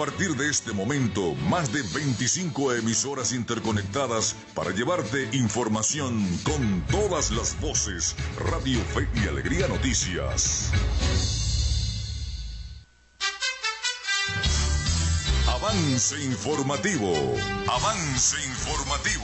partir de este momento, más de 25 emisoras interconectadas para llevarte información con todas las voces. Radio Fe y Alegría Noticias. Avance informativo. Avance informativo.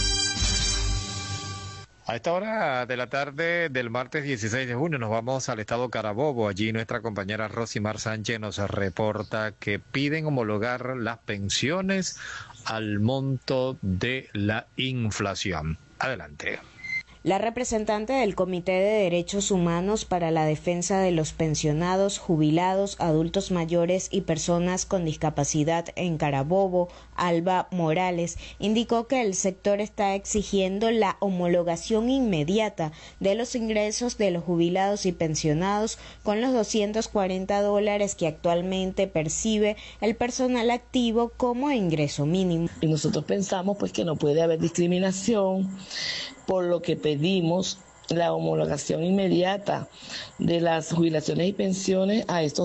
A esta hora de la tarde del martes 16 de junio nos vamos al estado Carabobo. Allí nuestra compañera Rosimar Sánchez nos reporta que piden homologar las pensiones al monto de la inflación. Adelante. La representante del Comité de Derechos Humanos para la Defensa de los Pensionados, Jubilados, Adultos Mayores y Personas con Discapacidad en Carabobo, Alba Morales, indicó que el sector está exigiendo la homologación inmediata de los ingresos de los jubilados y pensionados con los $240 que actualmente percibe el personal activo como ingreso mínimo. Y nosotros pensamos pues que no puede haber discriminación, por lo que pedimos la homologación inmediata de las jubilaciones y pensiones a estos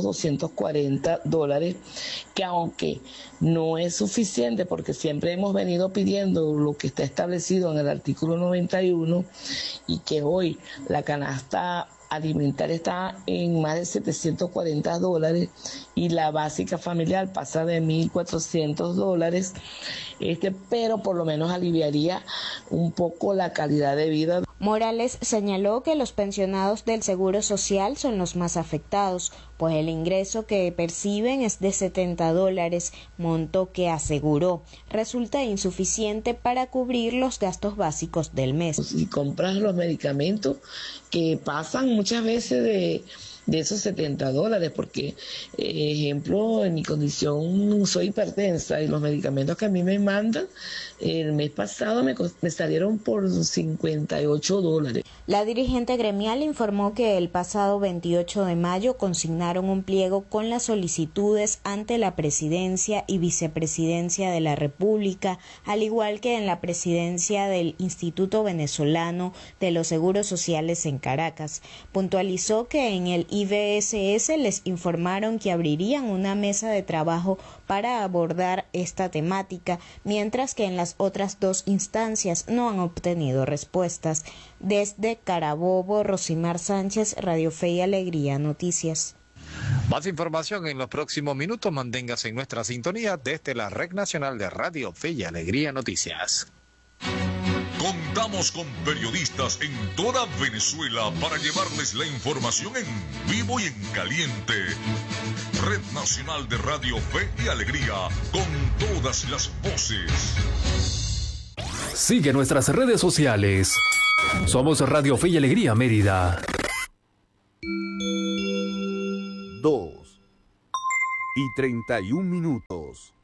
$240, que aunque no es suficiente, porque siempre hemos venido pidiendo lo que está establecido en el artículo 91 y que hoy la canasta alimentaria está en más de $740 y la básica familiar pasa de $1,400, pero por lo menos aliviaría un poco la calidad de vida. Morales señaló que los pensionados del Seguro Social son los más afectados, pues el ingreso que perciben es de $70, monto que aseguró resulta insuficiente para cubrir los gastos básicos del mes. Si compras los medicamentos que pasan muchas veces de esos $70, porque, ejemplo, en mi condición soy hipertensa y los medicamentos que a mí me mandan, el mes pasado me salieron por $58. La dirigente gremial informó que el pasado 28 de mayo consignaron un pliego con las solicitudes ante la Presidencia y Vicepresidencia de la República, al igual que en la presidencia del Instituto Venezolano de los Seguros Sociales en Caracas. Puntualizó que en el IVSS les informaron que abrirían una mesa de trabajo para abordar esta temática, mientras que en las otras dos instancias no han obtenido respuestas. Desde Carabobo, Rosimar Sánchez, Radio Fe y Alegría Noticias. Más información en los próximos minutos. Manténgase en nuestra sintonía desde la Red Nacional de Radio Fe y Alegría Noticias. Contamos con periodistas en toda Venezuela para llevarles la información en vivo y en caliente. Red Nacional de Radio Fe y Alegría, con todas las voces. Sigue nuestras redes sociales. Somos Radio Fe y Alegría Mérida. 2:31.